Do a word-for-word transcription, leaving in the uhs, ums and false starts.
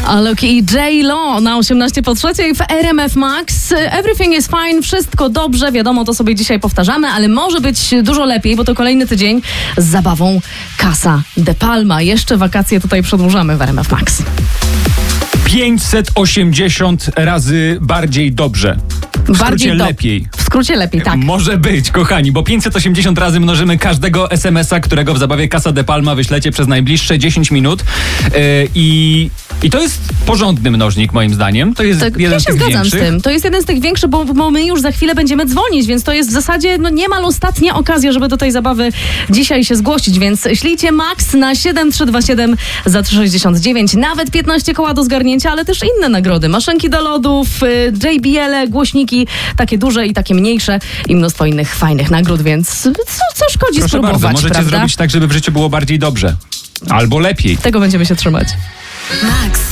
Alok i J-Lo na osiemnaście po trzeciej w R M F Max. Everything is fine, wszystko dobrze, wiadomo, to sobie dzisiaj powtarzamy, ale może być dużo lepiej, bo to kolejny tydzień z zabawą Casa de Palma. Jeszcze wakacje tutaj przedłużamy w R M F Max. pięćset osiemdziesiąt razy bardziej dobrze. W Bardziej skrócie do... lepiej. W skrócie lepiej, tak. Może być, kochani, bo pięćset osiemdziesiąt razy mnożymy każdego es em es a, którego w zabawie Casa de Palma wyślecie przez najbliższe dziesięć minut. Yy, i, I to jest porządny mnożnik, moim zdaniem. To jest Tak, jeden ja z się tych zgadzam większych. z tym. To jest jeden z tych większych, bo, bo my już za chwilę będziemy dzwonić, więc to jest w zasadzie no, niemal ostatnia okazja, żeby do tej zabawy dzisiaj się zgłosić, więc ślijcie Max na siedem trzy dwa siedem za trzy sześćdziesiąt dziewięć. Nawet piętnaście koła do zgarnięcia, ale też inne nagrody. Maszynki do lodów, y, J B L, głośniki, takie duże i takie mniejsze i mnóstwo innych fajnych nagród, więc co, co szkodzi Proszę spróbować, bardzo, możecie prawda? zrobić tak, żeby w życiu było bardziej dobrze. Albo lepiej. Tego będziemy się trzymać. Max.